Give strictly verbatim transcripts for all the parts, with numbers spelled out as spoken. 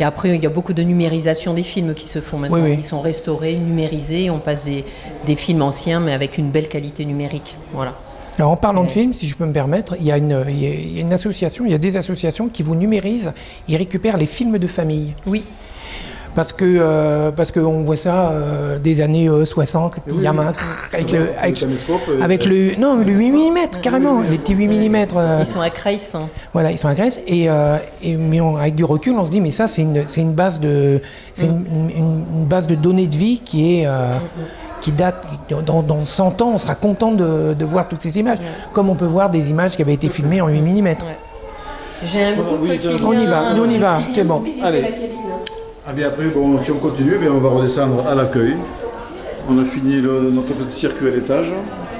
Et après, il y a beaucoup de numérisation des films qui se font maintenant. Oui, oui. Ils sont restaurés, numérisés, on passe des, des films anciens, mais avec une belle qualité numérique. Voilà. Alors en parlant C'est... de films, si je peux me permettre, il y a une, il y a, il y a une association, il y a des associations qui vous numérisent, ils récupèrent les films de famille. Oui. Parce que euh, parce qu'on voit ça euh, des années euh, soixante, les petits oui, gamins oui. avec, Ouais, le, c'est avec, le caméscope, euh, avec euh, le non le huit millimètres carrément, oui, oui, les petits huit millimètres. Euh, Ils sont à Creis. Hein. Voilà, ils sont à Grèce et, euh, et mais on, avec du recul, on se dit mais ça c'est une c'est une base de c'est mm. une, une, une base de données de vie qui est euh, mm. qui date dans, dans cent ans, on sera content de, de voir toutes ces images, ouais. Comme on peut voir des images qui avaient été filmées en huit millimètres. Ouais. J'ai un groupe oui, qui vient... On y va, nous on y va, c'est bon. Allez. Ah bien après, bon, si on continue, bien on va redescendre à l'accueil. On a fini le, notre petit circuit à l'étage.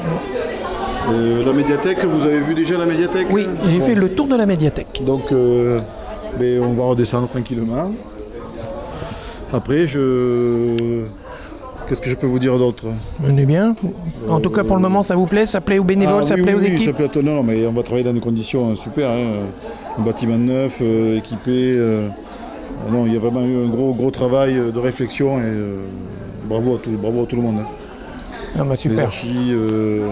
Euh, la médiathèque, vous avez vu déjà la médiathèque? Oui, j'ai bon. fait le tour de la médiathèque. Donc, euh, ben, on va redescendre tranquillement. Après, je... Qu'est-ce que je peux vous dire d'autre? On est bien. En euh, tout cas, pour le moment, ça vous plaît? Ça plaît aux bénévoles? Ah, ça oui, plaît oui, aux oui, équipes? ça plaît à... Non, mais on va travailler dans des conditions super. Hein. Un bâtiment neuf, euh, équipé. Euh... Non, il y a vraiment eu un gros, gros travail de réflexion et euh, bravo, à tout, bravo à tout le monde. Hein. Ah bah super. Les archis, euh, euh,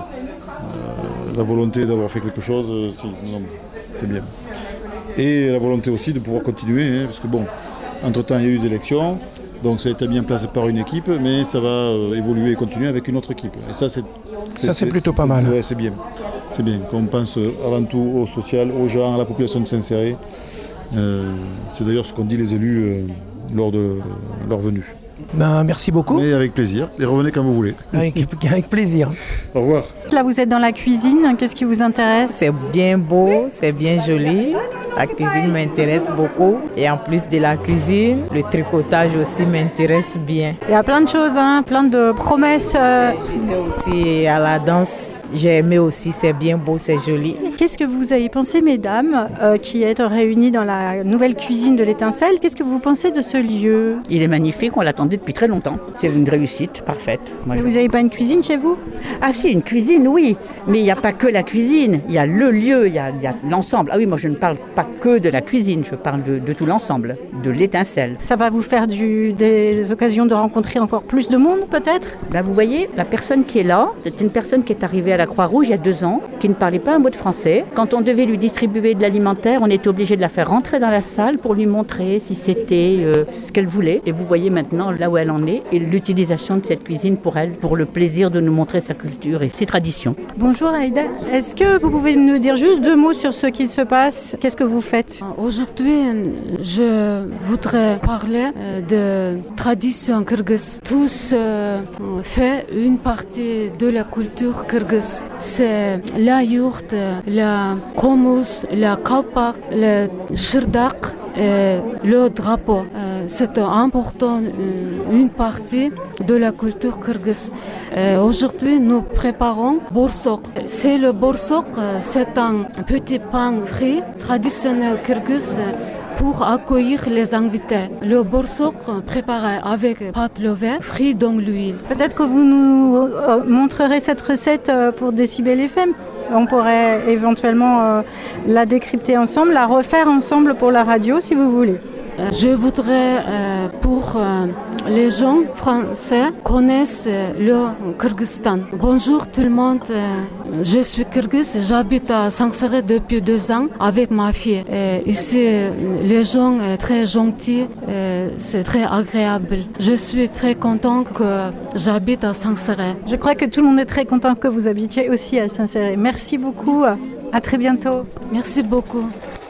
la volonté d'avoir fait quelque chose, euh, si, non, c'est bien. Et la volonté aussi de pouvoir continuer, hein, parce que bon, entre-temps il y a eu les élections, donc ça a été mis en place par une équipe, mais ça va euh, évoluer et continuer avec une autre équipe. Et ça c'est, c'est, ça, c'est, c'est plutôt c'est, pas mal. Ouais, c'est bien, c'est bien. Qu'on pense avant tout au social, aux gens, à la population de s'insérer. Euh, c'est d'ailleurs ce qu'ont dit les élus euh, lors de leur venue. Ben, merci beaucoup. Et avec plaisir. Et revenez quand vous voulez. Avec, avec plaisir. Au revoir. Là, vous êtes dans la cuisine. Qu'est-ce qui vous intéresse? C'est bien beau, c'est bien joli. La cuisine m'intéresse beaucoup. Et en plus de la cuisine, le tricotage aussi m'intéresse bien. Il y a plein de choses, hein, plein de promesses. Euh... J'étais aussi à la danse. J'ai aimé aussi, c'est bien beau, c'est joli. Qu'est-ce que vous avez pensé, mesdames, euh, qui êtes réunies dans la nouvelle cuisine de l'Étincelle? Qu'est-ce que vous pensez de ce lieu? Il est magnifique, on l'attendait depuis très longtemps. C'est une réussite parfaite. Moi, je... Vous je... n'avez pas une cuisine chez vous? Ah si, une cuisine, oui. Mais il n'y a pas que la cuisine. Il y a le lieu, il y a, il y a l'ensemble. Ah oui, moi je ne parle pas que de la cuisine, je parle de, de tout l'ensemble, de l'Étincelle. Ça va vous faire du, des occasions de rencontrer encore plus de monde, peut-être? Ben, vous voyez, la personne qui est là, c'est une personne qui est arrivée à la Croix-Rouge il y a deux ans, qui ne parlait pas un mot de français. Quand on devait lui distribuer de l'alimentaire, on était obligé de la faire rentrer dans la salle pour lui montrer si c'était euh, ce qu'elle voulait. Et vous voyez maintenant là où elle en est et l'utilisation de cette cuisine pour elle, pour le plaisir de nous montrer sa culture et ses traditions. Bonjour Aïda, est-ce que vous pouvez nous dire juste deux mots sur ce qu'il se passe? Qu'est-ce que vous faites? Aujourd'hui, je voudrais parler de tradition kyrgyz. Tous euh, fait une partie de la culture kyrgyz. C'est la yourte, la komus, la kapak, le shirdak, et le drapeau. Euh, c'est important, euh, une partie de la culture kyrgyz. Euh, aujourd'hui, nous préparons borsok. C'est le borsok, c'est un petit pain frit traditionnel kyrgyz pour accueillir les invités. Le borsok préparé avec pâte levée, frit dans l'huile. Peut-être que vous nous euh, montrerez cette recette pour Décibel F M. On pourrait éventuellement euh, la décrypter ensemble, la refaire ensemble pour la radio si vous voulez. Je voudrais euh, pour euh, les gens français connaissent euh, le Kyrgyzstan. Bonjour tout le monde, euh, je suis kyrgyz, j'habite à Saint-Céré depuis deux ans avec ma fille. Et ici, les gens sont très gentils, c'est très agréable. Je suis très content que j'habite à Saint-Céré. Je crois que tout le monde est très content que vous habitiez aussi à Saint-Céré. Merci beaucoup, Merci. À très bientôt. Merci beaucoup.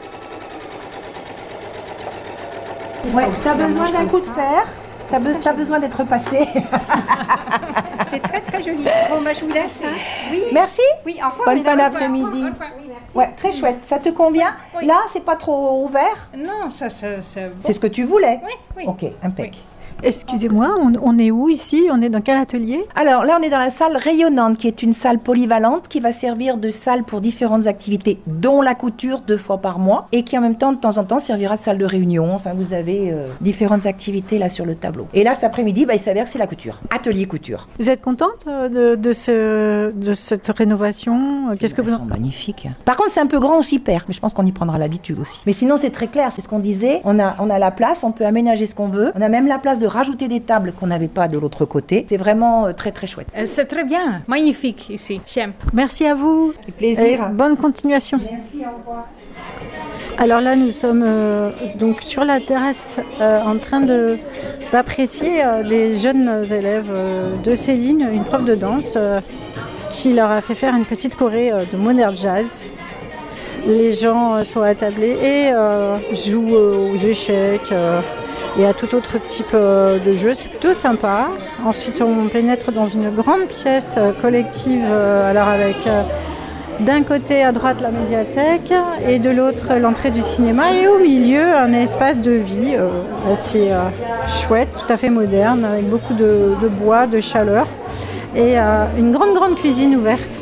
Ouais, tu as besoin d'un coup de fer, tu as, be- as besoin d'être passé. C'est très très joli. Bon, bah, je vous laisse. Hein. Oui. Merci. Oui, enfin, bonne fin d'après-midi. Oui, ouais, très chouette. Ça te convient? Oui. Là, c'est pas trop ouvert? Non, ça, ça, ça... C'est ce que tu voulais? Oui, oui. Ok, impec. Oui. Excusez-moi, on, on est où ici? On est dans quel atelier? Alors là, on est dans la salle rayonnante, qui est une salle polyvalente qui va servir de salle pour différentes activités, dont la couture deux fois par mois, et qui en même temps, de temps en temps, servira de salle de réunion. Enfin, vous avez euh, différentes activités là sur le tableau. Et là, cet après-midi, bah, il s'avère que c'est la couture. Atelier couture. Vous êtes contente de, de, ce, de cette rénovation? Qu'est-ce que vous en... Magnifique. Par contre, c'est un peu grand, on s'y perd, mais je pense qu'on y prendra l'habitude aussi. Mais sinon, c'est très clair, c'est ce qu'on disait. On a, on a la place, on peut aménager ce qu'on veut. On a même la place de rajouter des tables qu'on n'avait pas de l'autre côté. C'est vraiment euh, très très chouette. Euh, c'est très bien, magnifique ici, j'aime. Merci à vous. C'est plaisir. Et bonne continuation. Merci, au revoir. Alors là, nous sommes euh, donc sur la terrasse euh, en train de, d'apprécier euh, les jeunes élèves euh, de Céline, une prof de danse euh, qui leur a fait faire une petite choré euh, de modern jazz. Les gens euh, sont attablés et euh, jouent euh, aux échecs euh, et à tout autre type euh, de jeu. C'est plutôt sympa. Ensuite, on pénètre dans une grande pièce euh, collective, euh, alors avec euh, d'un côté à droite la médiathèque et de l'autre l'entrée du cinéma, et au milieu un espace de vie euh, assez euh, chouette, tout à fait moderne, avec beaucoup de, de bois, de chaleur, et euh, une grande grande cuisine ouverte.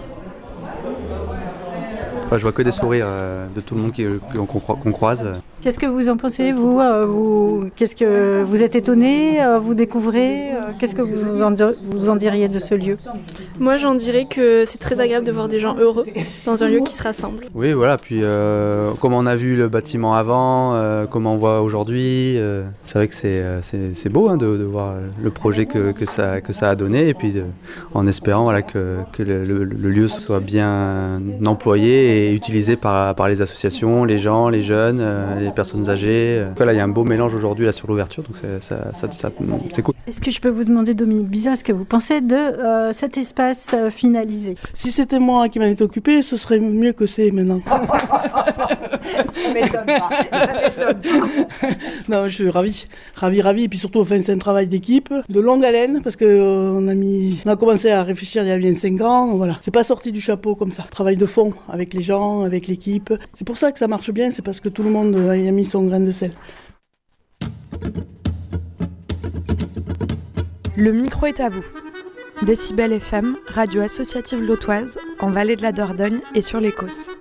Enfin, je vois que des sourires euh, de tout le monde qui, qu'on, qu'on croise. Qu'est-ce que vous en pensez, vous, euh, vous Qu'est-ce que vous êtes étonné, euh, vous découvrez euh, Qu'est-ce que vous en, vous en diriez de ce lieu? Moi, j'en dirais que c'est très agréable de voir des gens heureux dans un lieu qui se rassemble. Oui, voilà. Puis, euh, comment on a vu le bâtiment avant, euh, comment on voit aujourd'hui, euh, c'est vrai que c'est, euh, c'est, c'est beau hein, de, de voir le projet que, que, ça, que ça a donné, et puis de, en espérant voilà, que, que le, le, le lieu soit bien employé et utilisé par, par les associations, les gens, les jeunes, euh, les personnes âgées. Là, il y a un beau mélange aujourd'hui là, sur l'ouverture, donc c'est, ça, ça, ça, c'est cool. Est-ce que je peux vous demander, Dominique Bizat, ce que vous pensez de euh, cet espace euh, finalisé? Si c'était moi qui m'en étais occupé, ce serait mieux que c'est maintenant. Ça m'étonne pas. Ça m'étonne pas. Non, je suis ravi, ravi, ravi. Et puis surtout, enfin, c'est un travail d'équipe, de longue haleine, parce que euh, on a mis, on a commencé à réfléchir il y a bien cinq ans. Voilà, c'est pas sorti du chapeau comme ça. Travail de fond avec les gens, avec l'équipe. C'est pour ça que ça marche bien. C'est parce que tout le monde euh, y a mis son grain de sel. Le micro est à vous. Décibel F M, radio associative lotoise, en Vallée de la Dordogne et sur les Causses.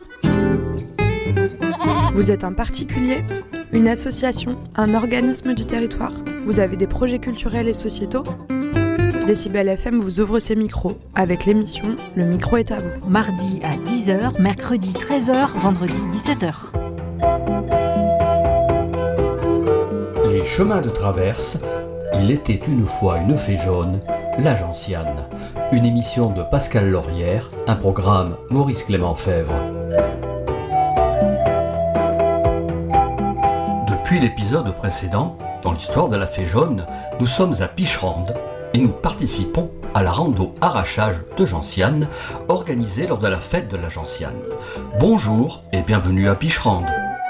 Vous êtes un particulier, une association, un organisme du territoire. Vous avez des projets culturels et sociétaux. Décibel F M vous ouvre ses micros avec l'émission Le micro est à vous. Mardi à dix heures, mercredi treize heures, vendredi dix-sept heures. Les chemins de traverse. Il était une fois une fée jaune, la Gentiane. Une émission de Pascal Laurière, un programme Maurice Clément Fèvre. Depuis l'épisode précédent, dans l'histoire de la fée jaune, nous sommes à Picherande et nous participons à la rando arrachage de Gentiane organisée lors de la fête de la Gentiane. Bonjour et bienvenue à Picherande.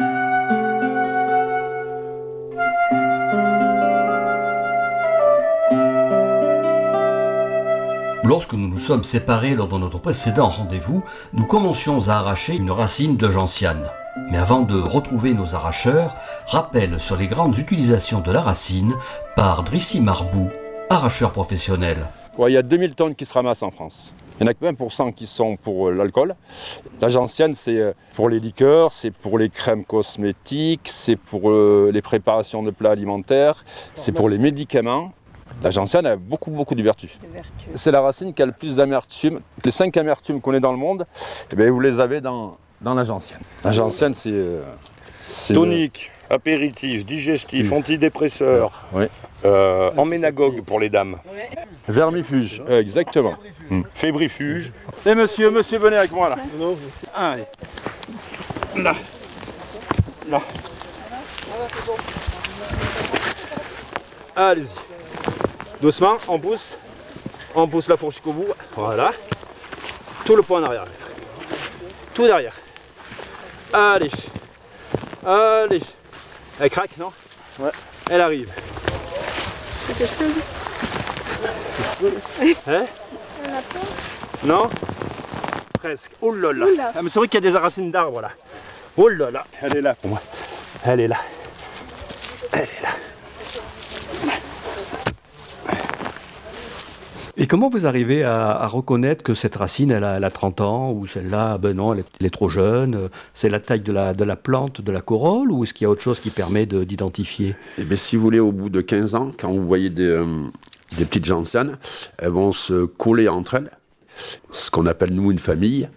Lorsque nous nous sommes séparés lors de notre précédent rendez-vous, nous commencions à arracher une racine de gentiane. Mais avant de retrouver nos arracheurs, rappel sur les grandes utilisations de la racine par Dricy Marbou, arracheur professionnel. Ouais, il y a deux mille tonnes qui se ramassent en France. Il y en a que vingt pour cent qui sont pour l'alcool. La gentiane, c'est pour les liqueurs, c'est pour les crèmes cosmétiques, c'est pour les préparations de plats alimentaires, c'est pour les médicaments. La gentiane a beaucoup, beaucoup de vertus. C'est la racine qui a le plus d'amertume. Les cinq amertumes qu'on ait dans le monde, eh bien, vous les avez dans, dans la gentiane. La gentiane, c'est... Euh, c'est tonique, euh, apéritif, digestif, c'est... antidépresseur, oui. euh, emménagogue pour les dames. Ouais. Vermifuge, euh, exactement. Hum. Fébrifuge. Et monsieur, monsieur, venez avec moi là. Allez. Là. Là. Allez-y. Doucement, on pousse, on pousse la fourche jusqu'au bout, voilà. Tout le poids en arrière. Tout derrière. Allez. Allez. Elle craque, non? Ouais. Elle arrive. C'était seul. Hein? Non? Presque. Oh là là. Ah, mais c'est vrai qu'il y a des racines d'arbres là. Oh là là. Elle est là pour moi. Elle est là. Elle est là. Et comment vous arrivez à, à reconnaître que cette racine, elle a, elle a trente ans, ou celle-là, ben non, elle est, elle est trop jeune? C'est la taille de la, de la plante, de la corolle, ou est-ce qu'il y a autre chose qui permet de, d'identifier? Eh bien, si vous voulez, au bout de quinze ans, quand vous voyez des, euh, des petites gentianes, elles vont se coller entre elles, ce qu'on appelle, nous, une famille.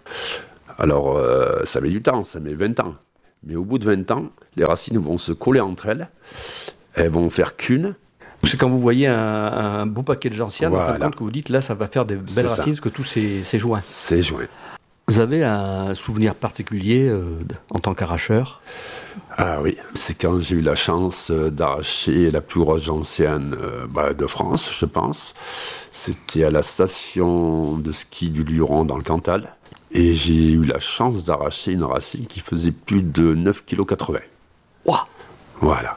Alors, euh, ça met du temps, ça met vingt ans. Mais au bout de vingt ans, les racines vont se coller entre elles, elles vont faire qu'une. C'est quand vous voyez un, un beau paquet de gentianes, voilà. En fin de compte, que vous dites, là, ça va faire des belles c'est racines, parce que tout c'est, c'est joint. C'est joint. Vous avez un souvenir particulier euh, en tant qu'arracheur? Ah oui, c'est quand j'ai eu la chance d'arracher la plus grosse gentiane euh, bah, de France, je pense. C'était à la station de ski du Luron, dans le Cantal. Et j'ai eu la chance d'arracher une racine qui faisait plus de neuf virgule quatre-vingts kilos. Wow. Voilà.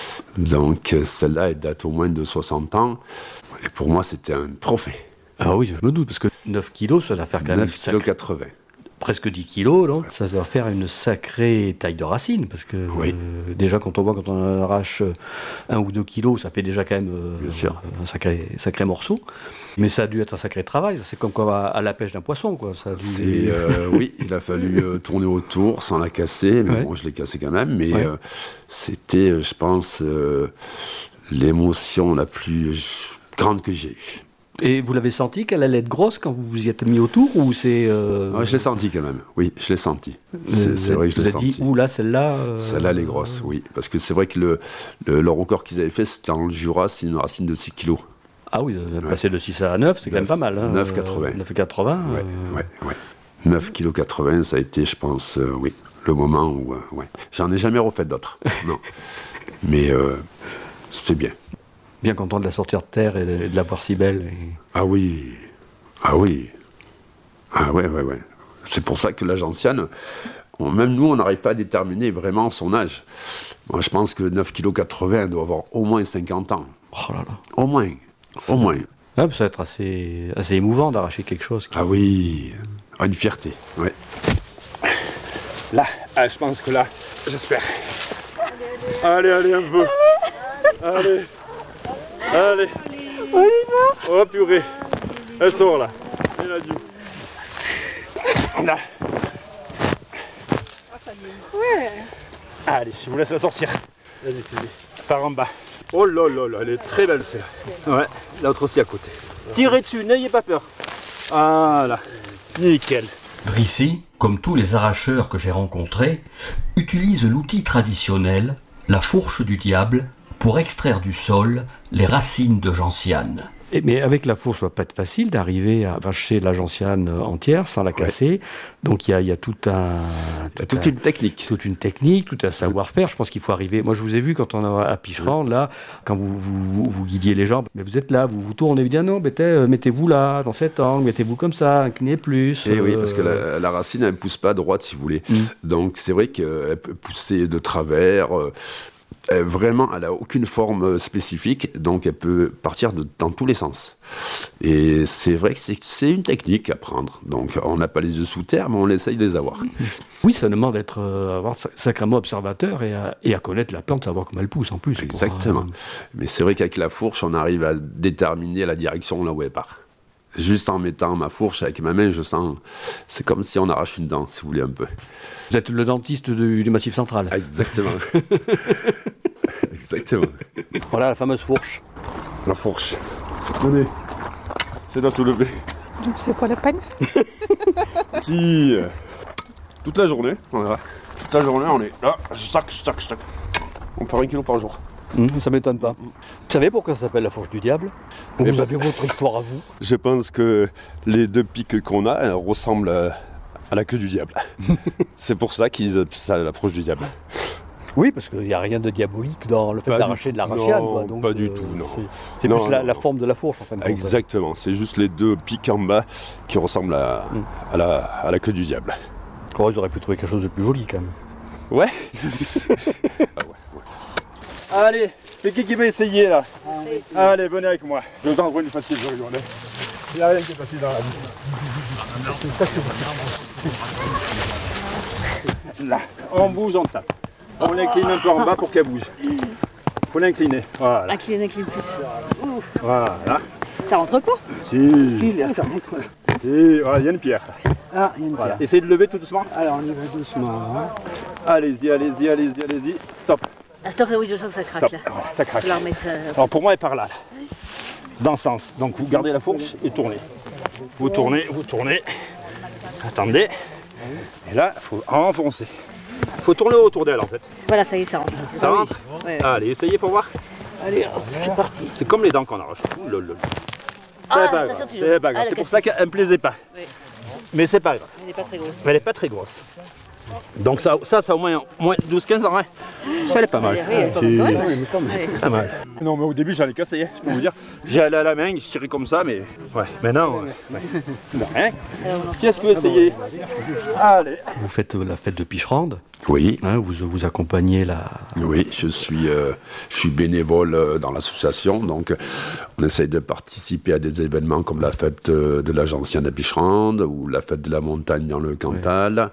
Donc celle-là, elle date au moins de soixante ans. Et pour moi, c'était un trophée. Ah oui, je me doute, parce que neuf kilos, ça va faire quand même... neuf virgule quatre-vingts. Presque dix kilos, donc ça va faire une sacrée taille de racine, parce que oui. euh, déjà quand on voit, quand on arrache un ou deux kilos, ça fait déjà quand même euh, Bien sûr. un sacré, sacré morceau. Mais ça a dû être un sacré travail, c'est comme quoi à, à la pêche d'un poisson, quoi. Ça a dû... c'est, euh, oui, il a fallu euh, tourner autour sans la casser, mais ouais. Bon, je l'ai cassée quand même, mais ouais. euh, c'était, je pense, euh, l'émotion la plus grande que j'ai eue. Et vous l'avez senti qu'elle allait être grosse quand vous vous y êtes mis autour, ou c'est... Euh... Ouais, je l'ai senti quand même, oui, je l'ai senti. C'est, c'est vrai que je l'ai senti. Vous avez dit, ouh là, celle-là... Euh... Celle-là, elle est grosse, oui. Parce que c'est vrai que le, le, le record qu'ils avaient fait, c'était dans le Jura, c'est une racine de six kilos. Ah oui, ouais. Passer de six à neuf, c'est neuf, quand même pas mal. Hein. neuf virgule quatre-vingts. neuf virgule quatre-vingts. Ouais, euh... ouais, ouais. neuf virgule quatre-vingts, ça a été, je pense, euh, oui, le moment où... Euh, ouais. J'en ai jamais refait d'autres, non. Mais euh, c'est bien. Bien content de la sortir de terre et de, de la voir si belle. Et... Ah oui, ah oui, ah ouais, ouais, ouais. C'est pour ça que la gentiane, on, même nous, on n'arrive pas à déterminer vraiment son âge. Moi, je pense que neuf virgule quatre-vingts doit avoir au moins cinquante ans. Oh là là. Au moins, ça... au moins. Ah, ça va être assez, assez émouvant d'arracher quelque chose. Qui... Ah oui, ah, une fierté, ouais. Là, ah, je pense que là, j'espère. Allez, allez, un peu. Allez. Allez, on y va. Oh purée, elle sort là. Elle a dû. Là. Ouais. Allez, je vous laisse la sortir. Vas-y, par en bas. Oh là là là, elle est très belle celle. Ouais, l'autre aussi à côté. Tirez dessus, n'ayez pas peur. Voilà, nickel. Brissy, comme tous les arracheurs que j'ai rencontrés, utilise l'outil traditionnel, la fourche du diable, pour extraire du sol les racines de gentiane. Et mais avec la fourche, ça ne va pas être facile d'arriver à arracher la gentiane entière sans la casser. Ouais. Donc il y a, y a tout un, tout toute un, une technique, toute une technique, tout un savoir-faire. Je pense qu'il faut arriver. Moi, je vous ai vu quand on a à Picheran, ouais. Là, quand vous, vous, vous, vous guidiez les gens. Mais vous êtes là, vous vous tournez, vous dites ah non, mettez, mettez-vous là, dans cet angle, mettez-vous comme ça, inclinez plus. Et euh... oui, parce que la, euh, la racine, elle ne pousse pas droite, si vous voulez. Mm. Donc c'est vrai qu'elle peut pousser de travers. Euh, Euh, vraiment, elle n'a aucune forme spécifique, donc elle peut partir de, dans tous les sens. Et c'est vrai que c'est, c'est une technique à prendre. Donc on n'a pas les yeux sous terre, mais on essaye de les avoir. Oui, ça demande d'être euh, avoir sacrément observateur et à, et à connaître la plante, savoir comment elle pousse en plus. Exactement. Pour, euh... Mais c'est vrai qu'avec la fourche, on arrive à déterminer la direction là où elle part. Juste en mettant ma fourche avec ma main, je sens... C'est comme si on arrache une dent, si vous voulez, un peu. Vous êtes le dentiste du, du Massif central. Exactement. Exactement. Voilà la fameuse fourche. La fourche. Tenez, c'est à soulever. Donc c'est pas la peine. Si, euh, toute la journée, on est là. Toute la journée, on est là, stack, stack, stack. On part un kilo par jour. Mmh, ça m'étonne pas. Vous savez pourquoi ça s'appelle la fourche du diable? Ou vous avez votre histoire à vous? Je pense que les deux pics qu'on a elles ressemblent à, à la queue du diable. C'est pour ça qu'ils appellent ça la fourche du diable. Oui, parce qu'il n'y a rien de diabolique dans le fait pas d'arracher de la rachane. Non, quoi. Donc, pas du euh, tout, non. C'est, c'est non, plus la, non, la non. forme de la fourche, en fin de compte. Exactement, c'est juste les deux pics en bas qui ressemblent à, mmh. à, la, à la queue du diable. Oh, ils auraient pu trouver quelque chose de plus joli, quand même. Ouais. ah ouais, ouais. Allez, c'est qui qui va essayer, là? Allez, venez avec moi. Je vous en prie, une facile, je rigole. Il n'y a rien qui est facile dans la vie. Là, on bouge, on tape. On l'incline un peu en bas pour qu'elle bouge. Faut l'incliner. Voilà. Incline, incline plus. Voilà. Ça rentre pas. Si. Si, là, ça rentre. Si, voilà, il y a une pierre. Ah, il y a une Voilà. pierre. Essayez de lever tout doucement. Alors, on y va doucement. Hein. Allez-y, allez-y, allez-y, allez-y. Stop. Ah, stop, oui, je sens que ça craque Stop. là. Ouais, ça craque. Je vais la remettre, euh, Alors pour moi, elle est par là. là. Dans ce sens. Donc vous gardez la fourche et tournez. Vous tournez, vous tournez. Attendez. Et là, il faut enfoncer. Il faut tourner autour d'elle en fait. Voilà, ça y est, ça rentre. Ça rentre Ouais. Allez, essayez pour voir. Allez, hop, c'est parti. C'est comme les dents qu'on arrache. Ouh là là. Ah, C'est pas ça grave. sortit jaune. C'est pas Ah, grave. la C'est pour cassée. ça qu'elle me plaisait pas. Oui. Mais c'est pas grave. Elle n'est pas très grosse. Mais elle est pas très grosse. Donc ça, ça, ça au moins, au moins douze quinze ans. Hein. Ça, elle est pas mal. Oui, elle est pas Si. mal. Elle est pas mal. Ouais. Pas mal. Non, mais au début, j'en ai cassé, hein, je peux vous dire. J'ai allé à la main, je tirais comme ça, mais ouais. Maintenant, ouais. Ouais. Hein. Qu'est-ce que vous essayez? Allez. Vous faites euh, la fête de Picherande. Oui. Hein, vous, vous accompagnez la... Oui, je suis, euh, je suis bénévole euh, dans l'association, donc euh, on essaye de participer à des événements comme la fête euh, de la Gentiane à Picherande ou la fête de la montagne dans le Cantal,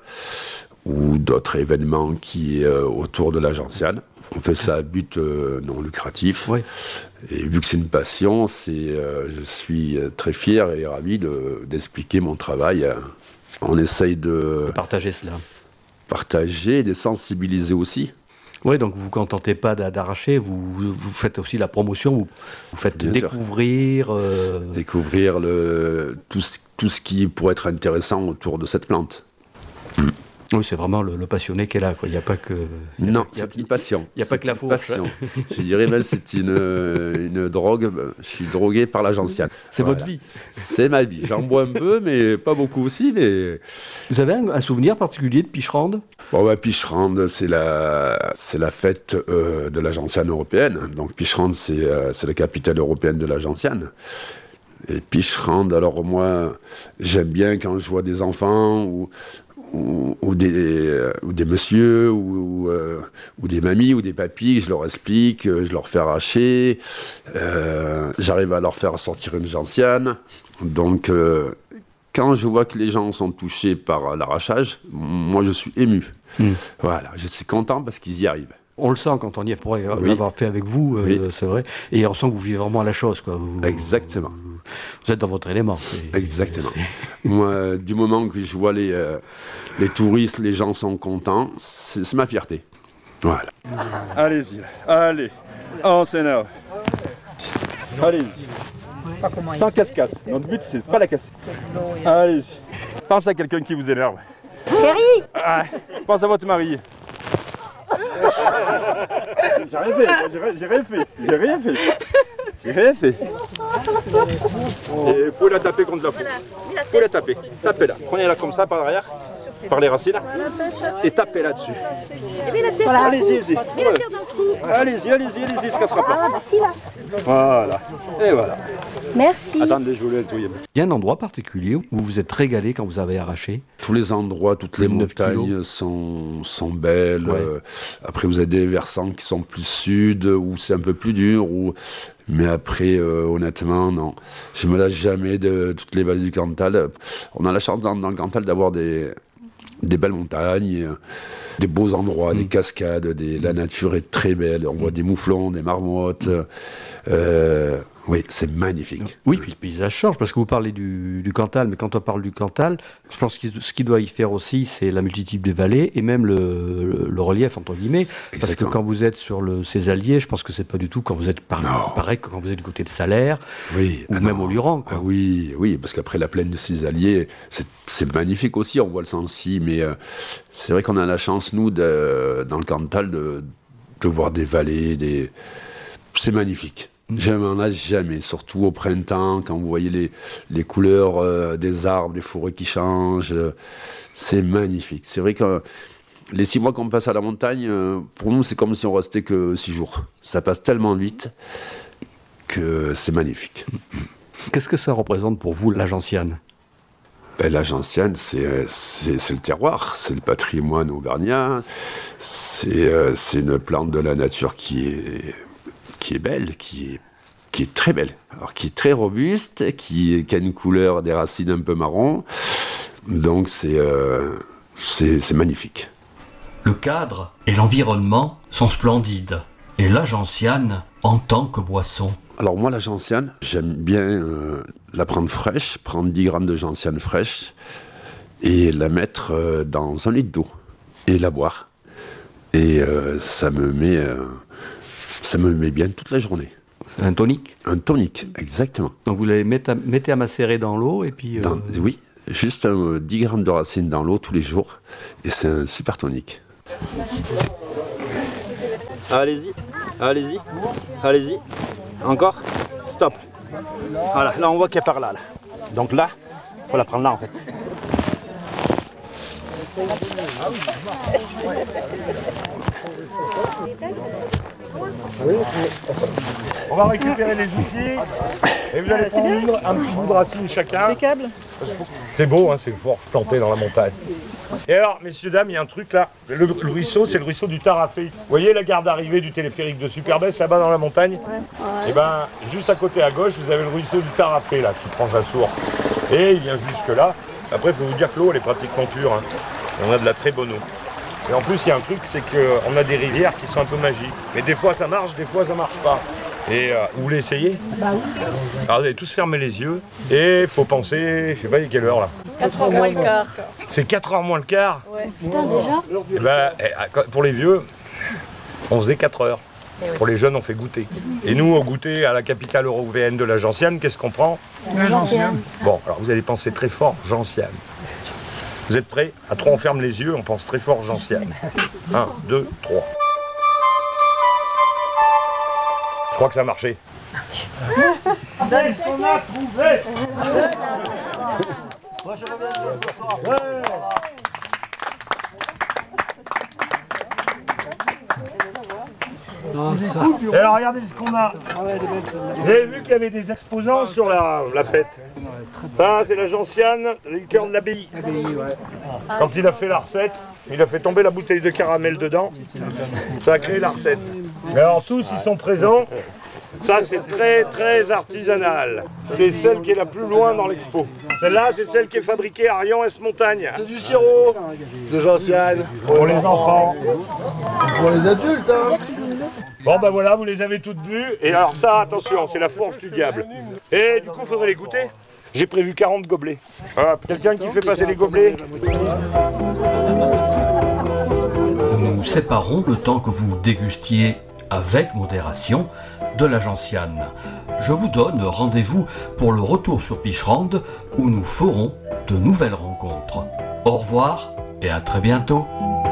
ou d'autres événements qui euh, autour de la Gentiane. On fait ça à but euh, non lucratif. Oui. Et vu que c'est une passion, c'est, euh, je suis euh, très fier et ravi de, d'expliquer mon travail. euh. On essaye de partager cela. Partager et de sensibiliser aussi. Oui, donc vous ne vous contentez pas d'a- d'arracher, vous, vous faites aussi la promotion, vous, vous faites Bien sûr. découvrir... euh, Découvrir le, tout, ce, tout ce qui pourrait être intéressant autour de cette plante. Oui, c'est vraiment le, le passionné qui est là, quoi. Il n'y a pas que... il y a Non, pas- il y a- c'est une passion. Il n'y a pas C'est que la une fourche. passion. Je dirais même c'est une, une drogue. Je suis drogué par la gentiane. C'est Voilà. votre vie. C'est ma vie. J'en bois un peu, mais pas beaucoup aussi. Mais... Vous avez un, un souvenir particulier de Picherande? Bon, bah, Picherande, c'est la, c'est la fête euh, de la gentiane européenne. Donc Picherande, c'est, euh, c'est la capitale européenne de la gentiane. Et Picherande, alors moi, j'aime bien quand je vois des enfants ou, ou, ou, des, euh, ou des messieurs ou, ou, euh, ou des mamies ou des papis, je leur explique, euh, je leur fais arracher, euh, j'arrive à leur faire sortir une gentiane. Donc, euh, quand je vois que les gens sont touchés par l'arrachage, moi je suis ému. Mm. Voilà, je suis content parce qu'ils y arrivent. On le sent quand on y est, pour Oui. l'avoir fait avec vous, euh, Oui. c'est vrai. Et on sent que vous vivez vraiment à la chose, quoi. Vous, Exactement. Vous, vous êtes dans votre élément. C'est- Exactement. c'est- Moi, euh, du moment que je vois les, euh, les touristes, les gens sont contents, c'est, c'est ma fierté. Voilà. Allez-y, allez. On s'énerve. Allez-y. Sans casse-casse. Notre but, c'est pas la casser. Allez-y. Pense à quelqu'un qui vous énerve. Chérie, Ah, pense à votre mari. J'ai rien fait, j'ai rien- j'ai rien fait, j'ai rien fait. J'ai rien fait. Et vous pouvez la taper contre la fourche. Vous pouvez la taper. Tapez-la. Prenez-la comme ça par derrière, par les racines, et tapez là-dessus. Voilà. Allez-y, allez-y. Allez-y, allez-y, allez-y, il se cassera pas. Voilà. Et voilà. Merci. Attendez, je voulais nettoyer. Il y a un endroit particulier où vous vous êtes régalé quand vous avez arraché? Tous les endroits, toutes les neuf montagnes sont, sont belles. Ouais. Euh, après, vous avez des versants qui sont plus sud, où c'est un peu plus dur. Où... Mais après, euh, honnêtement, non. Je me lasse jamais de toutes les vallées du Cantal. On a la chance dans, dans le Cantal d'avoir des, des belles montagnes, euh, des beaux endroits, des cascades. Des... La nature est très belle. On voit des mouflons, des marmottes. Euh, oui, c'est magnifique. Oui, puis le paysage change, parce que vous parlez du, du Cantal, mais quand on parle du Cantal, je pense que ce qui doit y faire aussi, c'est la multitude des vallées et même le, le, le relief, entre guillemets. Parce Exactement. que quand vous êtes sur le, ces alliés, je pense que c'est pas du tout quand vous êtes par, pareil que quand vous êtes du côté de Salaire, Oui, ou ah même non. au Luran, quoi. Ah oui, oui, parce qu'après la plaine de Césalier, c'est, c'est magnifique aussi, on voit le Sancy, mais euh, c'est vrai qu'on a la chance, nous, de, dans le Cantal, de, de voir des vallées, des... c'est magnifique. Je m'en lasse jamais, surtout au printemps, quand vous voyez les, les couleurs euh, des arbres, des forêts qui changent, euh, c'est magnifique. C'est vrai que les six mois qu'on passe à la montagne, euh, pour nous, c'est comme si on restait que six jours. Ça passe tellement vite que c'est magnifique. Qu'est-ce que ça représente pour vous, la gentiane? Ben, la gentiane, c'est, c'est, c'est le terroir, c'est le patrimoine auvergnat, c'est, euh, c'est une plante de la nature qui est, qui est belle, qui est, qui est très belle, alors qui est très robuste, qui, qui a une couleur des racines un peu marron, donc c'est, euh, c'est, c'est magnifique. Le cadre et l'environnement sont splendides, et la gentiane en tant que boisson? Alors moi, la gentiane, j'aime bien euh, la prendre fraîche, prendre dix grammes de gentiane fraîche et la mettre euh, dans un litre d'eau et la boire. Et euh, ça me met, euh, ça me met bien toute la journée. Un tonique? Un tonique, exactement. Donc vous les mettez à, mettez à macérer dans l'eau et puis... Euh... Dans, oui, juste euh, dix grammes de racines dans l'eau tous les jours et c'est un super tonique. Allez-y, allez-y, allez-y. Encore. Stop. Voilà, là on voit qu'elle part là, là. Donc là, il faut la prendre là en fait. On va récupérer les outils et vous allez prendre une, un petit bout de racine chacun. Les câbles. C'est beau, hein, c'est une forge plantée dans la montagne. Et alors, messieurs, dames, il y a un truc là. Le, le ruisseau, c'est le ruisseau du Tarafé. Vous voyez la gare d'arrivée du téléphérique de Superbès là-bas dans la montagne? Ouais. Et ben, juste à côté à gauche, vous avez le ruisseau du Tarafé là qui prend sa source. Et il vient jusque là. Après, il faut vous dire que l'eau, elle est pratiquement pure. Hein. Et on a de la très bonne eau. Et en plus, il y a un truc, c'est qu'on a des rivières qui sont un peu magiques. Mais des fois, ça marche, des fois, ça marche pas. Et euh, vous voulez essayer? Bah oui. Alors vous allez tous fermer les yeux et il faut penser, je sais pas, il est quelle heure là? quatre heures moins le quart. C'est quatre heures moins le quart? Ouais. Putain, déjà? Et ben, pour les vieux, on faisait quatre heures. Pour les jeunes, on fait goûter. Et nous, au goûter à la capitale européenne de la gentiane, qu'est-ce qu'on prend? La gentiane. Bon, alors vous allez penser très fort, gentiane. Vous êtes prêts? À trois, on ferme les yeux, on pense très fort, gentiane. Un, deux, trois. Je crois que ça a marché. Donne ce qu'on a trouvé. Et alors regardez ce qu'on a. Vous avez vu qu'il y avait des exposants sur la, la fête. Ça c'est la gentiane, le liqueur de l'abbaye. Quand il a fait la recette, il a fait tomber la bouteille de caramel dedans. Ça a créé la recette. Mais alors tous ils sont présents. Ça c'est très très artisanal. C'est celle qui est la plus loin dans l'expo. Celle-là c'est celle qui est fabriquée à Rion-Est-Montagne. C'est du sirop de gentiane. Pour les enfants. Pour les adultes, hein. Bon ben voilà, vous les avez toutes vues. Et alors ça, attention, c'est la fourche du diable. Et du coup, il faudrait les goûter. J'ai prévu quarante gobelets. Voilà, quelqu'un qui fait passer les gobelets? Nous nous séparons le temps que vous dégustiez avec modération de la gentiane. Je vous donne rendez-vous pour le retour sur Picherande où nous ferons de nouvelles rencontres. Au revoir et à très bientôt.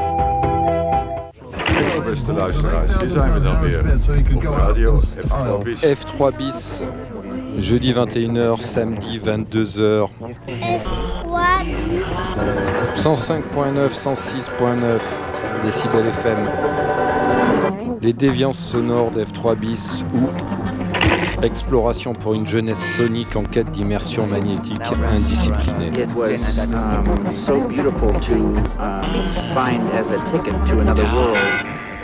Beste luisteraars, hier zijn we dan weer op radio F trois bis. F trois bis, jeudi vingt et une heures, samedi vingt-deux heures. F trois bis. cent cinq point neuf, cent six point neuf décibels F M. Les déviances sonores d'F trois bis ou exploration pour une jeunesse sonique en quête d'immersion magnétique indisciplinée. It was um, so beautiful to uh, find as a ticket to another world.